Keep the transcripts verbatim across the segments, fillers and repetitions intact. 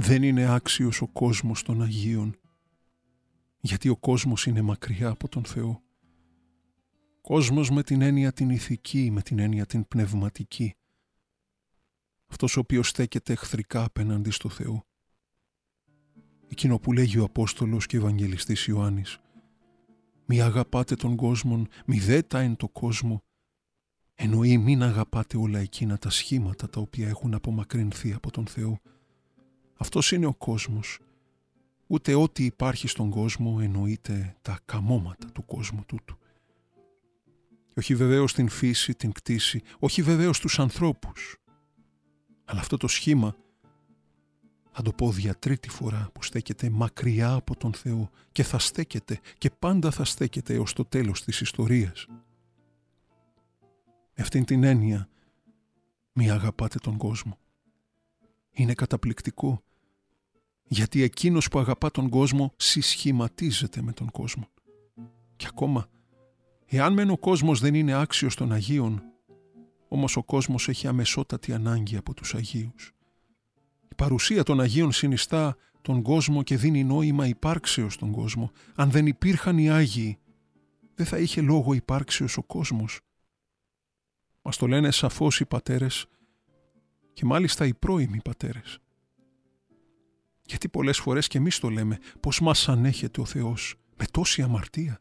Δεν είναι άξιος ο κόσμος των Αγίων, γιατί ο κόσμος είναι μακριά από τον Θεό. Κόσμος με την έννοια την ηθική, με την έννοια την πνευματική. Αυτός ο οποίος στέκεται εχθρικά απέναντι στο Θεό. Εκείνο που λέγει ο Απόστολος και Ευαγγελιστής Ιωάννης: «Μη αγαπάτε τον κόσμον, μη δέτα εν το κόσμο». Εννοεί μην αγαπάτε όλα εκείνα τα σχήματα τα οποία έχουν απομακρυνθεί από τον Θεό. Αυτός είναι ο κόσμος. Ούτε ό,τι υπάρχει στον κόσμο εννοείται τα καμώματα του κόσμου τούτου. Όχι βεβαίως την φύση, την κτήση, όχι βεβαίως τους ανθρώπους. Αλλά αυτό το σχήμα, θα το πω για τρίτη φορά, που στέκεται μακριά από τον Θεό και θα στέκεται και πάντα θα στέκεται έως το τέλος της ιστορίας. Με αυτήν την έννοια, μη αγαπάτε τον κόσμο. Είναι καταπληκτικό, γιατί εκείνος που αγαπά τον κόσμο συσχηματίζεται με τον κόσμο. Και ακόμα, εάν μεν ο κόσμος δεν είναι άξιος των Αγίων, όμως ο κόσμος έχει αμεσότατη ανάγκη από τους Αγίους. Η παρουσία των Αγίων συνιστά τον κόσμο και δίνει νόημα υπάρξεως στον κόσμο. Αν δεν υπήρχαν οι Άγιοι, δεν θα είχε λόγο υπάρξεως ο κόσμος. Μας το λένε σαφώς οι πατέρες και μάλιστα οι πρώιμοι πατέρες. Γιατί πολλές φορές και εμείς το λέμε, πως μας ανέχεται ο Θεός με τόση αμαρτία.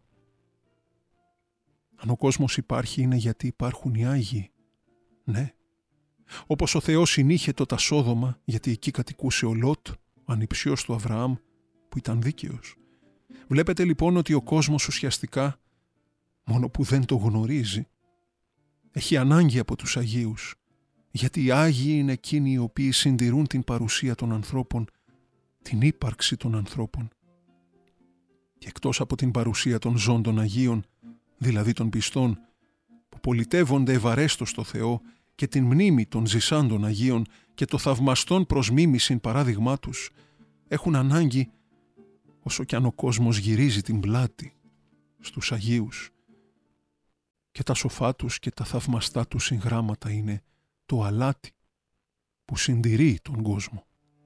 Αν ο κόσμος υπάρχει είναι γιατί υπάρχουν οι Άγιοι. Ναι. Όπως ο Θεός συνήχετο τα Σόδομα, γιατί εκεί κατοικούσε ο Λότ, ο ανιψιός του Αβραάμ, που ήταν δίκαιος. Βλέπετε λοιπόν ότι ο κόσμος ουσιαστικά, μόνο που δεν το γνωρίζει, έχει ανάγκη από τους Αγίους, γιατί οι Άγιοι είναι εκείνοι οι οποίοι συντηρούν την παρουσία των ανθρώπων, την ύπαρξη των ανθρώπων. Και εκτός από την παρουσία των ζών των Αγίων, δηλαδή των πιστών, που πολιτεύονται ευαρέστως στο Θεό, και την μνήμη των ζησάντων Αγίων και το θαυμαστόν προς μίμησιν παράδειγμά τους, έχουν ανάγκη, όσο κι αν ο κόσμος γυρίζει την πλάτη στους Αγίους. Και τα σοφά τους και τα θαυμαστά τους συγγράμματα είναι το αλάτι που συντηρεί τον κόσμο.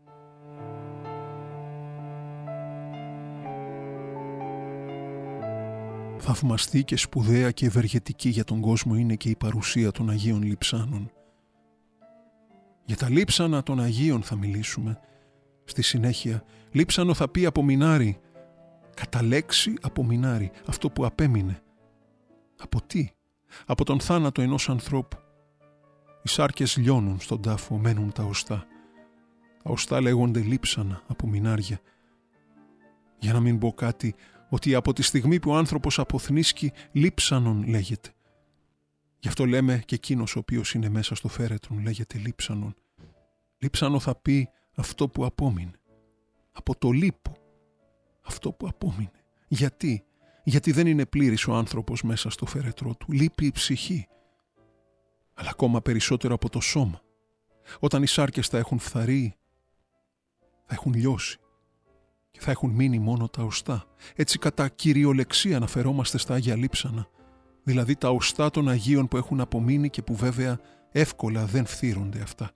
Θαυμαστή και σπουδαία και ευεργετική για τον κόσμο είναι και η παρουσία των Αγίων Λειψάνων. Για τα λείψανα των Αγίων θα μιλήσουμε. Στη συνέχεια, λείψανο θα πει απομεινάρι, κατά λέξη απομεινάρι, αυτό που απέμεινε. Από τι? Από τον θάνατο ενός ανθρώπου. Οι σάρκες λιώνουν στον τάφο, μένουν τα οστά. Τα οστά λέγονται λείψανα, απομεινάρια. Για να μην πω κάτι, ότι από τη στιγμή που ο άνθρωπος αποθνίσκει, λείψανον λέγεται. Γι' αυτό λέμε και εκείνος ο οποίος είναι μέσα στο φέρετρον λέγεται λείψανον. Λείψανο θα πει αυτό που απόμεινε. Από το λείπω. Αυτό που απόμεινε. Γιατί? Γιατί δεν είναι πλήρης ο άνθρωπος μέσα στο φέρετρό του. Λείπει η ψυχή. Αλλά ακόμα περισσότερο από το σώμα. Όταν οι σάρκες θα έχουν φθαρεί, θα έχουν λιώσει. Και θα έχουν μείνει μόνο τα οστά. Έτσι κατά κυριολεξία αναφερόμαστε στα Άγια Λείψανα, δηλαδή τα οστά των Αγίων που έχουν απομείνει και που βέβαια εύκολα δεν φθύρονται αυτά.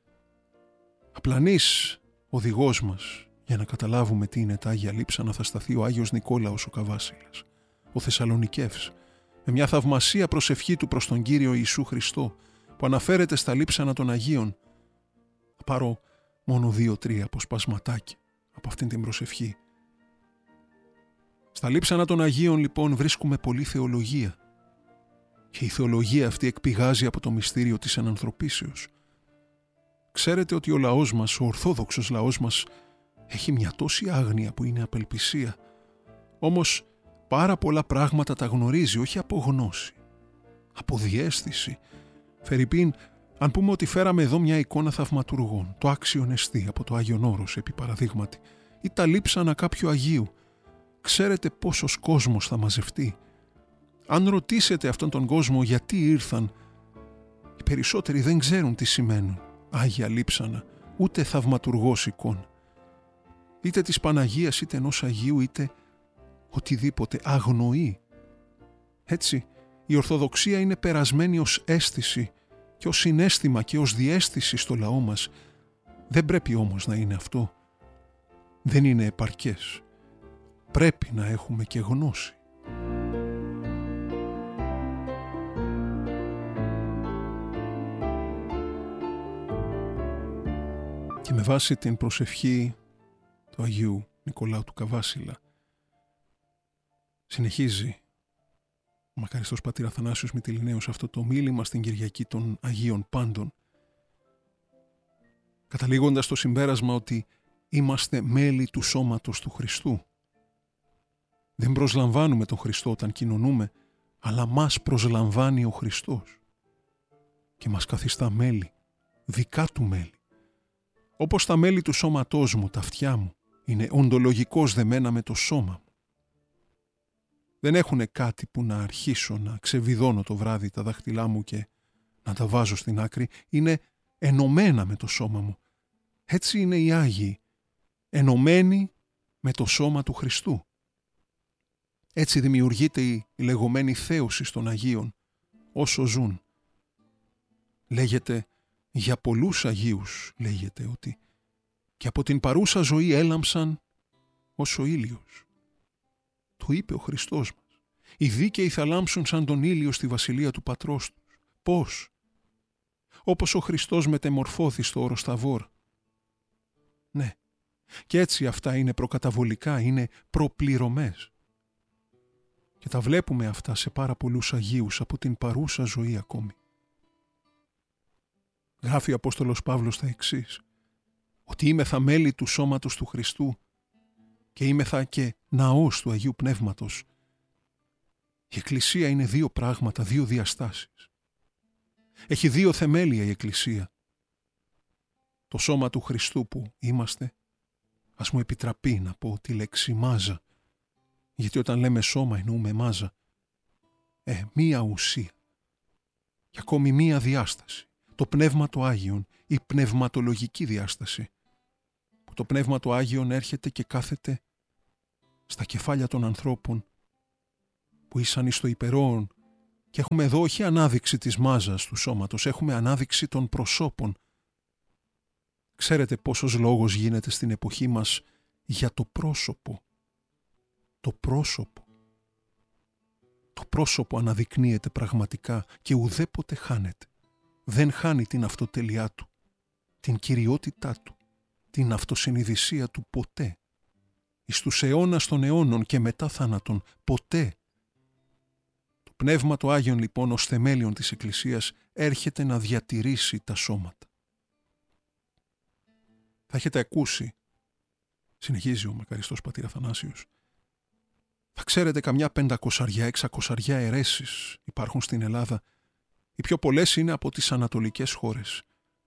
Απλανής οδηγός μας για να καταλάβουμε τι είναι τα Άγια Λείψανα θα σταθεί ο Άγιος Νικόλαος ο Καβάσιλας, ο Θεσσαλονικεύς, με μια θαυμασία προσευχή του προς τον Κύριο Ιησού Χριστό που αναφέρεται στα Λείψανα των Αγίων. Θα πάρω μόνο δύο-τρία αποσπασματάκια από αυτήν την προσευχή. Στα Λείψανα των Αγίων λοιπόν βρίσκουμε πολλή θεολογία και η θεολογία αυτή εκπηγάζει από το μυστήριο της ενανθρωπίσεως. Ξέρετε ότι ο λαός μας, ο ορθόδοξος λαός μας, έχει μια τόση άγνοια που είναι απελπισία. Όμως πάρα πολλά πράγματα τα γνωρίζει, όχι από γνώση, από διαίσθηση. Φερρυπίν, αν πούμε ότι φέραμε εδώ μια εικόνα θαυματουργών, το άξιον εστί από το Άγιον Όρος επί παραδείγματι, ή τα λείψανα κάποιου Αγίου, ξέρετε πόσος κόσμος θα μαζευτεί. Αν ρωτήσετε αυτόν τον κόσμο γιατί ήρθαν, οι περισσότεροι δεν ξέρουν τι σημαίνουν Άγια Λείψανα, ούτε θαυματουργός εικόνα. Είτε της Παναγίας, είτε ενός Αγίου, είτε οτιδήποτε, αγνοεί. Έτσι, η Ορθοδοξία είναι περασμένη ως αίσθηση και ως συναίσθημα και ως διαίσθηση στο λαό μας. Δεν πρέπει όμως να είναι αυτό. Δεν είναι επαρκές. Πρέπει να έχουμε και γνώση. Και με βάση την προσευχή του Αγίου Νικολάου του Καβάσιλα συνεχίζει ο μακαριστός πατήρ Αθανάσιος Μυτιληναίος αυτό το μίλημα στην Κυριακή των Αγίων Πάντων, καταλήγοντας στο συμπέρασμα ότι είμαστε μέλη του σώματος του Χριστού. Δεν προσλαμβάνουμε τον Χριστό όταν κοινωνούμε, αλλά μας προσλαμβάνει ο Χριστός και μας καθιστά μέλη, δικά του μέλη. Όπως τα μέλη του σώματός μου, τα αυτιά μου, είναι οντολογικώς δεμένα με το σώμα μου. Δεν έχουνε κάτι που να αρχίσω να ξεβιδώνω το βράδυ τα δάχτυλά μου και να τα βάζω στην άκρη. Είναι ενωμένα με το σώμα μου. Έτσι είναι οι Άγιοι, ενωμένοι με το σώμα του Χριστού. Έτσι δημιουργείται η λεγόμενη θέωση των Αγίων όσο ζουν. Λέγεται για πολλούς Αγίους, λέγεται ότι και από την παρούσα ζωή έλαμψαν ως ο ήλιος. Το είπε ο Χριστός μας. Οι δίκαιοι θα λάμψουν σαν τον ήλιο στη βασιλεία του Πατρός τους. Πώς? Όπως ο Χριστός μετεμορφώθη στο οροσταβόρ. Ναι. Και έτσι αυτά είναι προκαταβολικά, είναι προπληρωμές. Και τα βλέπουμε αυτά σε πάρα πολλούς Αγίους από την παρούσα ζωή ακόμη. Γράφει ο Απόστολος Παύλος τα εξής, ότι είμεθα μέλη του σώματος του Χριστού και είμεθα και ναός του Αγίου Πνεύματος. Η Εκκλησία είναι δύο πράγματα, δύο διαστάσεις. Έχει δύο θεμέλια η Εκκλησία. Το σώμα του Χριστού που είμαστε, ας μου επιτραπεί να πω τη λέξη μάζα, γιατί όταν λέμε σώμα εννοούμε μάζα. Ε, μία ουσία και ακόμη μία διάσταση. Το Πνεύμα το Άγιον, η πνευματολογική διάσταση, που το Πνεύμα το Άγιον έρχεται και κάθεται στα κεφάλια των ανθρώπων που ήσαν εις το υπερόν, και έχουμε εδώ όχι ανάδειξη της μάζας του σώματος, έχουμε ανάδειξη των προσώπων. Ξέρετε πόσος λόγος γίνεται στην εποχή μας για το πρόσωπο. Το πρόσωπο. Το πρόσωπο αναδεικνύεται πραγματικά και ουδέποτε χάνεται. Δεν χάνει την αυτοτελειά του, την κυριότητά του, την αυτοσυνειδησία του ποτέ. Εις τους αιώνας των αιώνων και μετά θάνατον, ποτέ. Το Πνεύμα το Άγιον λοιπόν ως θεμέλιον της Εκκλησίας έρχεται να διατηρήσει τα σώματα. Θα έχετε ακούσει, συνεχίζει ο μακαριστός πατήρ Αθανάσιος, θα ξέρετε καμιά πεντακοσαριά, εξακοσαριά αιρέσεις υπάρχουν στην Ελλάδα. Οι πιο πολλές είναι από τις ανατολικές χώρες.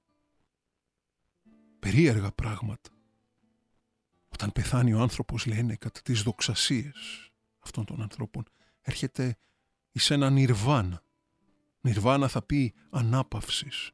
Περίεργα πράγματα. Όταν πεθάνει ο άνθρωπος, λένε, κατά τις δοξασίες αυτών των ανθρώπων, έρχεται εις ένα νιρβάνα. Νιρβάνα θα πει ανάπαυσης.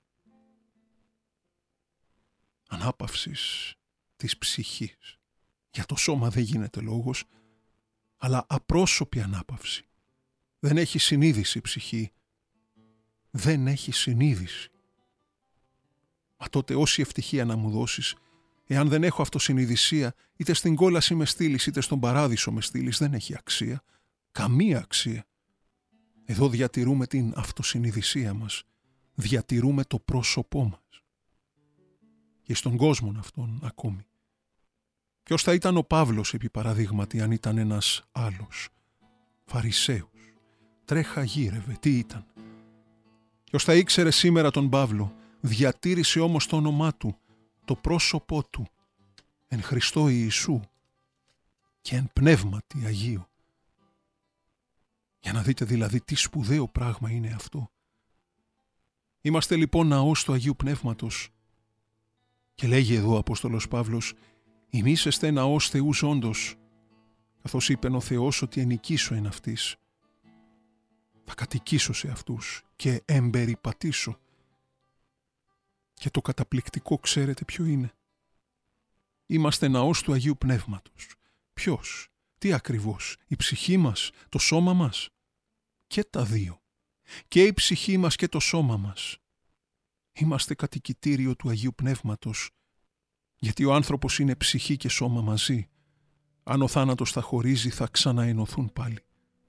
Ανάπαυσης της ψυχής. Για το σώμα δεν γίνεται λόγος, αλλά απρόσωπη ανάπαυση. Δεν έχει συνείδηση η ψυχή. Δεν έχει συνείδηση. Μα τότε όση ευτυχία να μου δώσεις, εάν δεν έχω αυτοσυνειδησία, είτε στην κόλαση με στείλεις, είτε στον παράδεισο με στείλεις, δεν έχει αξία. Καμία αξία. Εδώ διατηρούμε την αυτοσυνειδησία μας. Διατηρούμε το πρόσωπό μας. Και στον κόσμο αυτόν ακόμη. Ποιος θα ήταν ο Παύλος, επί παραδείγματι, αν ήταν ένας άλλος? Φαρισαίος. Τρέχα γύρευε. Τι ήταν? Ποιος θα ήξερε σήμερα τον Παύλο? Διατήρησε όμως το όνομά του, το πρόσωπό του, εν Χριστώ Ιησού και εν πνεύματι Αγίου. Για να δείτε δηλαδή τι σπουδαίο πράγμα είναι αυτό. Είμαστε λοιπόν ναός του Αγίου Πνεύματος και λέγει εδώ ο Απόστολος Παύλος, «Ημείς εστε ναός Θεού ζώντος, καθώς είπεν ο Θεός ότι ενοικήσω εν αυτής. Θα κατοικήσω σε αυτούς και εμπεριπατήσω». Και το καταπληκτικό ξέρετε ποιο είναι? Είμαστε ναός του Αγίου Πνεύματος. Ποιος? Τι ακριβώς? Η ψυχή μας? Το σώμα μας? Και τα δύο. Και η ψυχή μας και το σώμα μας. Είμαστε κατοικητήριο του Αγίου Πνεύματος Γιατί ο άνθρωπος είναι ψυχή και σώμα μαζί. Αν ο θάνατος τα χωρίζει, θα ξαναενωθούν πάλι.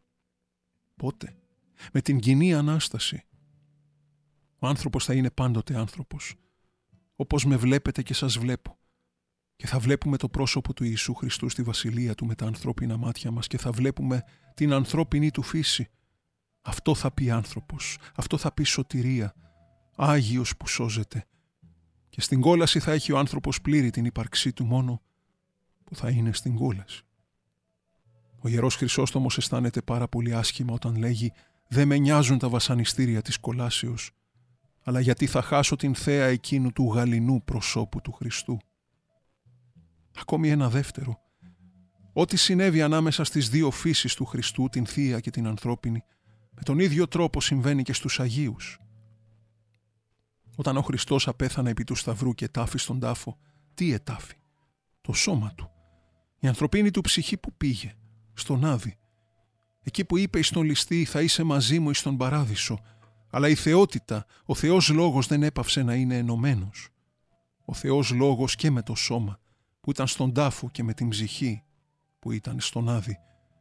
Πότε? Με την κοινή Ανάσταση. Ο άνθρωπος θα είναι πάντοτε άνθρωπος. Όπως με βλέπετε και σας βλέπω. Και θα βλέπουμε το πρόσωπο του Ιησού Χριστού στη βασιλεία του με τα ανθρώπινα μάτια μας και θα βλέπουμε την ανθρώπινη του φύση. Αυτό θα πει άνθρωπος. Αυτό θα πει σωτηρία. Άγιος που σώζεται. Και στην κόλαση θα έχει ο άνθρωπος πλήρη την ύπαρξή του μόνο που θα είναι στην κόλαση. Ο Ιερός Χρυσόστομος αισθάνεται πάρα πολύ άσχημα όταν λέγει «Δεν με νοιάζουν τα βασανιστήρια της κολάσεως, αλλά γιατί θα χάσω την θέα εκείνου του γαληνού προσώπου του Χριστού». Ακόμη ένα δεύτερο. Ό,τι συνέβη ανάμεσα στις δύο φύσεις του Χριστού, την θεία και την ανθρώπινη, με τον ίδιο τρόπο συμβαίνει και στους Αγίους. Όταν ο Χριστός απέθανε επί του Σταυρού και τάφη στον τάφο, τι ετάφη? Το σώμα του. Η ανθρωπίνη του ψυχή που πήγε? Στον Άδη. Εκεί που είπε εις τον ληστή «Θα είσαι μαζί μου εις τον παράδεισο», αλλά η θεότητα, ο Θεός Λόγος δεν έπαυσε να είναι ενωμένος. Ο Θεός Λόγος και με το σώμα που ήταν στον τάφο και με την ψυχή που ήταν στον Άδη.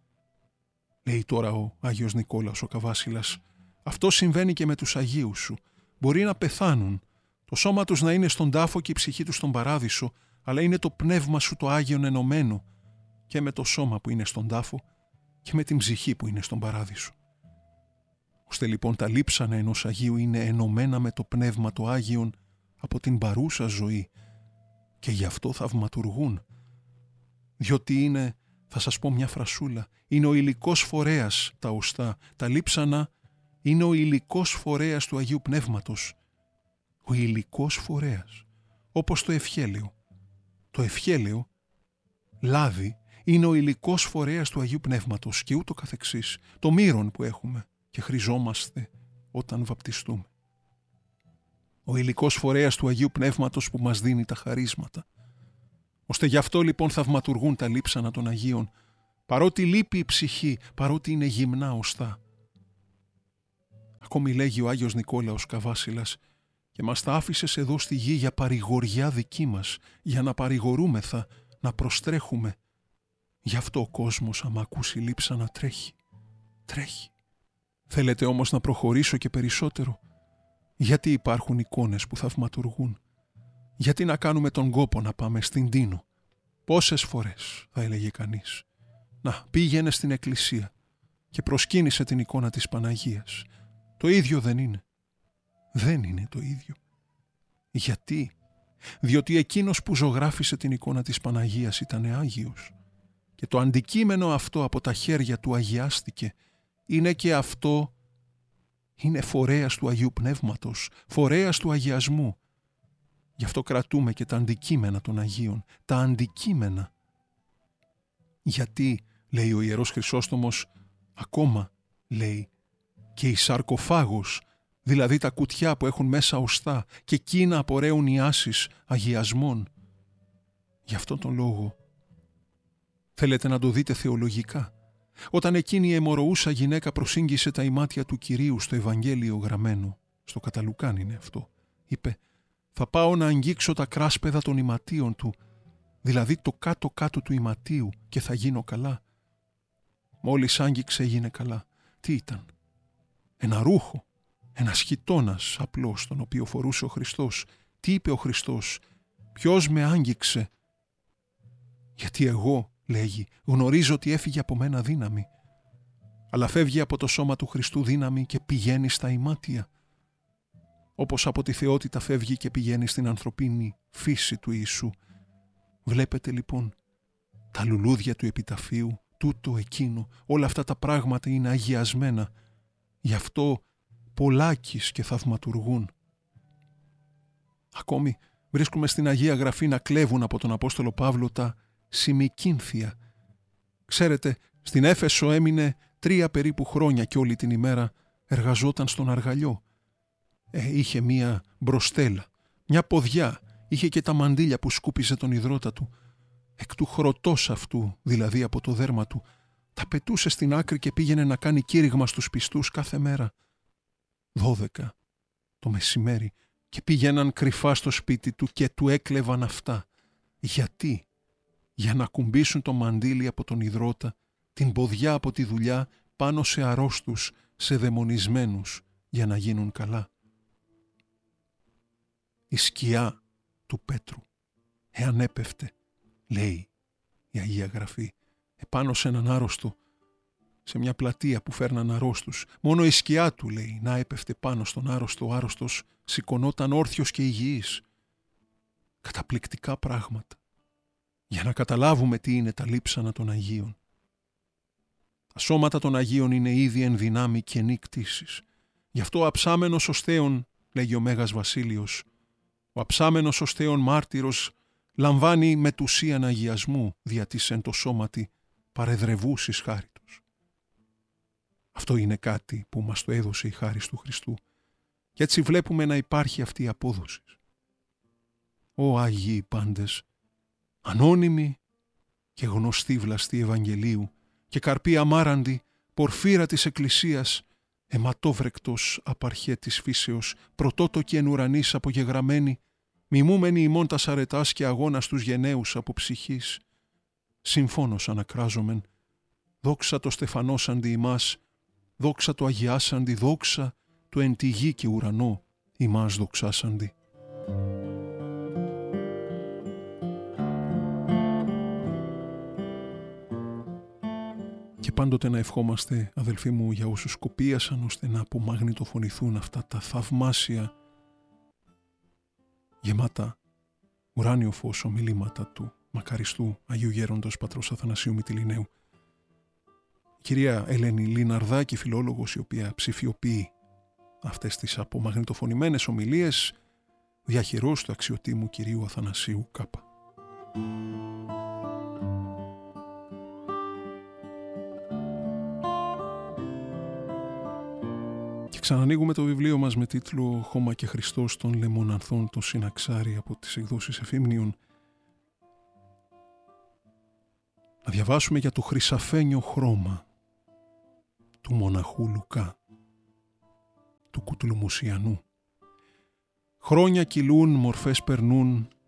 Λέει τώρα ο Άγιος Νικόλαος ο Καβάσιλας, αυτό συμβαίνει και με τους Αγίους σου. Μπορεί να πεθάνουν, το σώμα τους να είναι στον τάφο και η ψυχή τους στον παράδεισο, αλλά είναι το πνεύμα σου το Άγιον ενωμένο και με το σώμα που είναι στον τάφο και με την ψυχή που είναι στον παράδεισο. Ώστε λοιπόν τα λείψανα ενός Αγίου είναι ενωμένα με το πνεύμα το Άγιον από την παρούσα ζωή και γι' αυτό θαυματουργούν. Διότι είναι, θα σας πω μια φρασούλα, είναι ο υλικός φορέας τα οστά, τα λείψανα είναι ο υλικός φορέας του Αγίου Πνεύματος. Ο υλικός φορέας, όπως το ευχέλαιο. Το ευχέλαιο, λάδι, είναι ο υλικός φορέας του Αγίου Πνεύματος και ούτω καθεξής, το μύρον που έχουμε και χρειζόμαστε όταν βαπτιστούμε. Ο υλικός φορέας του Αγίου Πνεύματος που μας δίνει τα χαρίσματα. Ώστε γι' αυτό λοιπόν θαυματουργούν τα λείψανα των Αγίων, παρότι λείπει η ψυχή, παρότι είναι γυμνά οστά. Ακόμη λέγει ο Άγιος Νικόλαος Καβάσιλας και μας τα άφησες εδώ στη γη για παρηγοριά δική μας, για να παρηγορούμεθα, να προστρέχουμε. Γι' αυτό ο κόσμος άμα ακούσει λείψανα τρέχει, τρέχει. Θέλετε όμως να προχωρήσω και περισσότερο? Γιατί υπάρχουν εικόνες που θαυματουργούν? Γιατί να κάνουμε τον κόπο να πάμε στην Τίνο? Πόσες φορές, θα έλεγε κανείς. Να, πήγαινε στην εκκλησία και προσκύνησε την εικόνα της Παναγίας. Το ίδιο δεν είναι. Δεν είναι το ίδιο. Γιατί? Διότι εκείνος που ζωγράφισε την εικόνα της Παναγίας ήταν Άγιος και το αντικείμενο αυτό από τα χέρια του αγιάστηκε. Είναι και αυτό, είναι φορέας του Αγίου Πνεύματος, φορέας του αγιασμού. Γι' αυτό κρατούμε και τα αντικείμενα των Αγίων, τα αντικείμενα. Γιατί, λέει ο Ιερός Χρυσόστομος, ακόμα, λέει, και η σαρκοφάγος, δηλαδή τα κουτιά που έχουν μέσα οστά και εκείνα απορρέουν οι άσεις αγιασμών. Γι' αυτόν τον λόγο θέλετε να το δείτε θεολογικά. Όταν εκείνη η αιμορροούσα γυναίκα προσήγγισε τα ημάτια του Κυρίου στο Ευαγγέλιο γραμμένο, στο Καταλουκάν είναι αυτό, είπε «Θα πάω να αγγίξω τα κράσπεδα των ιματίων του, δηλαδή το κάτω-κάτω του ιματίου και θα γίνω καλά». Μόλις άγγιξε έγινε καλά. Τι ήταν? Ένα ρούχο, ένας χιτώνας απλός τον οποίο φορούσε ο Χριστός. Τι είπε ο Χριστός? Ποιος με άγγιξε? Γιατί εγώ, λέγει, γνωρίζω ότι έφυγε από μένα δύναμη. Αλλά φεύγει από το σώμα του Χριστού δύναμη και πηγαίνει στα ημάτια. Όπως από τη θεότητα φεύγει και πηγαίνει στην ανθρωπίνη φύση του Ιησού. Βλέπετε λοιπόν τα λουλούδια του επιταφείου, τούτο εκείνο, όλα αυτά τα πράγματα είναι αγιασμένα. Γι' αυτό πολλάκις και θαυματουργούν. Ακόμη βρίσκουμε στην Αγία Γραφή να κλέβουν από τον Απόστολο Παύλο τα σημικίνθια. Ξέρετε, στην Έφεσο έμεινε τρία περίπου χρόνια και όλη την ημέρα εργαζόταν στον αργαλιό. Ε, είχε μία μπροστέλα, μια ποδιά, είχε και τα μαντίλια που σκούπιζε τον υδρότα του. Εκ του χρωτός αυτού, δηλαδή από το δέρμα του, τα πετούσε στην άκρη και πήγαινε να κάνει κήρυγμα στους πιστούς κάθε μέρα. Δώδεκα το μεσημέρι και πήγαιναν κρυφά στο σπίτι του και του έκλεβαν αυτά. Γιατί? Για να κουμπίσουν το μαντίλι από τον ιδρώτα, την ποδιά από τη δουλειά πάνω σε αρρώστους, σε δαιμονισμένους, για να γίνουν καλά. Η σκιά του Πέτρου, εάν έπεφτε, λέει η Αγία Γραφή, επάνω σε έναν άρρωστο, σε μια πλατεία που φέρναν αρρώστους, μόνο η σκιά του, λέει, να έπεφτε πάνω στον άρρωστο, ο άρρωστος σηκωνόταν όρθιος και υγιής. Καταπληκτικά πράγματα, για να καταλάβουμε τι είναι τα λείψανα των Αγίων. Τα σώματα των Αγίων είναι ήδη εν δυνάμει καινή κτήσης. Γι' αυτό ο αψάμενος ως Θέον, λέγει ο Μέγας Βασίλειος, ο αψάμενος ως Θέον μάρτυρος λαμβάνει μετουσίαν αγιασμού δια της εν το σώματι παρεδρευούσης χάριτος. Αυτό είναι κάτι που μας το έδωσε η χάρις του Χριστού. Και έτσι βλέπουμε να υπάρχει αυτή η απόδοση. Ω Άγιοι πάντες, ανώνυμοι και γνωστοί βλαστοί Ευαγγελίου και καρποί αμάραντι, πορφύρα της Εκκλησίας, αιματόβρεκτος απαρχέ της φύσεως, πρωτότοκοι εν ουρανής απογεγραμμένοι, μιμούμενοι ημών τας αρετάς και αγώνας τους γενναίους από ψυχής, συμφώνως ανακράζομεν, δόξα το στεφανός αντι ημάς, δόξα το αγιάσαντι, δόξα το εν τη γη και ουρανό ημάς δοξάσαντι. Και πάντοτε να ευχόμαστε, αδελφοί μου, για όσους κοπίασαν, ώστε να απομαγνητοφωνηθούν αυτά τα θαυμάσια, γεμάτα ουράνιο φως ομιλήματα του μακαριστού Αγίου Γέροντος Πατρός Αθανασίου Μυτιληναίου. Η κυρία Ελένη Λιναρδάκη, φιλόλογος, η οποία ψηφιοποιεί αυτές τις απομαγνητοφωνημένες ομιλίες, διαχειρός του αξιωτήμου κυρίου Αθανασίου Κάπα. Και ξανανοίγουμε το βιβλίο μας με τίτλο «Χώμα και Χριστός των Λεμονανθών, το Συναξάρι» από τις εκδόσεις Εφήμνιον. Να διαβάσουμε για το χρυσαφένιο χρώμα του μοναχού Λουκά, του Κουτλουμουσιανού. Χρόνια κυλούν, μορφές περνούν,